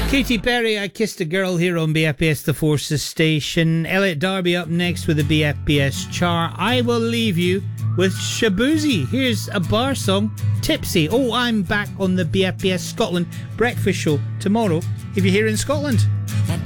Katy Perry, I Kissed a Girl here on BFBS The Forces station. Elliot Darby up next with the BFBS chart. I will leave you with Shabuzi. Here's a bar song, Tipsy. Oh, I'm back on the BFBS Scotland breakfast show tomorrow if you're here in Scotland.